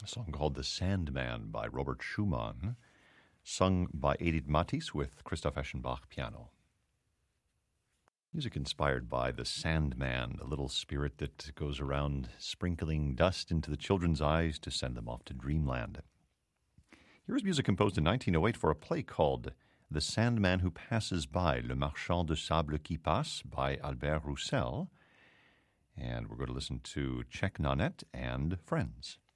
a song called The Sandman by Robert Schumann, sung by Edith Matisse with Christoph Eschenbach piano. Music inspired by the Sandman, the little spirit that goes around sprinkling dust into the children's eyes to send them off to dreamland. Here is music composed in 1908 for a play called The Sandman Who Passes By, Le Marchand de Sable qui Passe by Albert Roussel. And we're going to listen to Czech Nanette and Friends.